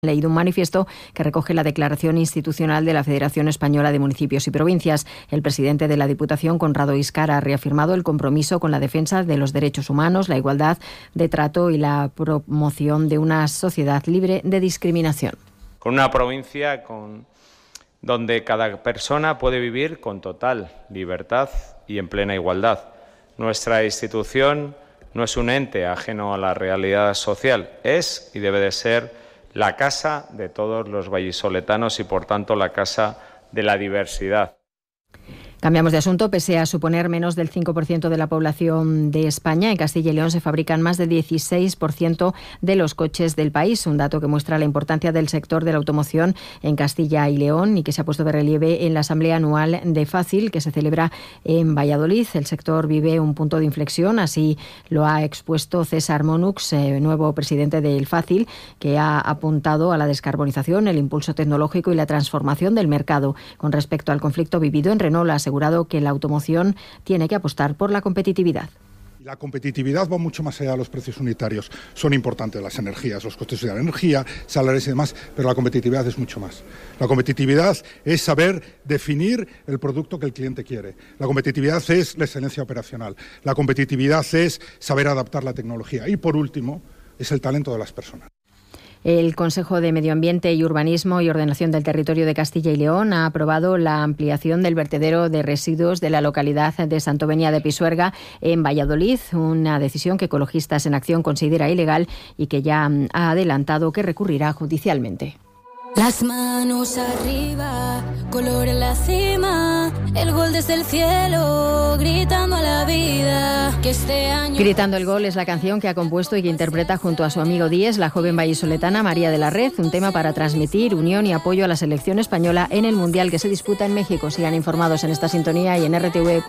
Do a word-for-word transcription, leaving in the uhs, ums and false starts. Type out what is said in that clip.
leído un manifiesto que recoge la declaración institucional de la Federación Española de Municipios y Provincias. El presidente de la Diputación, Conrado Iscar, ha reafirmado el compromiso con la defensa de los derechos humanos, la igualdad de trato y la promoción de una sociedad libre de discriminación. Con una provincia con, donde cada persona puede vivir con total libertad y en plena igualdad. Nuestra institución no es un ente ajeno a la realidad social, es y debe de ser la casa de todos los vallisoletanos y, por tanto, la casa de la diversidad. Cambiamos de asunto. Pese a suponer menos del cinco por ciento de la población de España, en Castilla y León se fabrican más del dieciséis por ciento de los coches del país, un dato que muestra la importancia del sector de la automoción en Castilla y León y que se ha puesto de relieve en la Asamblea Anual de Fácil, que se celebra en Valladolid. El sector vive un punto de inflexión, así lo ha expuesto César Monux, eh, nuevo presidente del Fácil, que ha apuntado a la descarbonización, el impulso tecnológico y la transformación del mercado. Con respecto al conflicto vivido en Renault, la asegurado que la automoción tiene que apostar por la competitividad. La competitividad va mucho más allá de los precios unitarios. Son importantes las energías, los costes de la energía, salarios y demás, pero la competitividad es mucho más. La competitividad es saber definir el producto que el cliente quiere. La competitividad es la excelencia operacional. La competitividad es saber adaptar la tecnología. Y por último, es el talento de las personas. El Consejo de Medio Ambiente y Urbanismo y Ordenación del Territorio de Castilla y León ha aprobado la ampliación del vertedero de residuos de la localidad de Santovenia de Pisuerga en Valladolid, una decisión que Ecologistas en Acción considera ilegal y que ya ha adelantado que recurrirá judicialmente. Las manos arriba, color en la cima, el gol desde el cielo, gritando a la vida que este año... Gritando el gol es la canción que ha compuesto y que interpreta junto a su amigo Diez, la joven vallisoletana María de la Red, un tema para transmitir unión y apoyo a la selección española en el Mundial que se disputa en México. Sigan informados en esta sintonía y en R T V.